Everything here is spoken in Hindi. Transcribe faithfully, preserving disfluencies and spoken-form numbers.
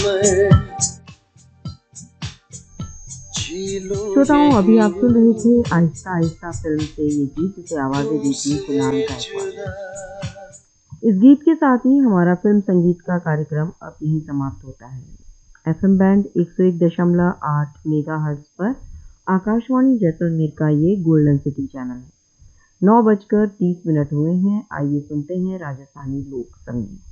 श्रोताओं, अभी आप सुन रहे थे आहिस्ता आहिस्ता फिल्म से ये गीत जिसे आवाजें दी थी गुलाम गायकवाड। इस गीत के साथ ही हमारा फिल्म संगीत का कार्यक्रम अब यहीं समाप्त होता है। एफएम बैंड एक सौ एक दशमलव आठ मेगाहर्ट्ज पर आकाशवाणी जैसलमेर का ये गोल्डन सिटी चैनल है। नौ बजकर तीस मिनट हुए हैं। आइए सुनते हैं राजस्थानी लोक संगीत।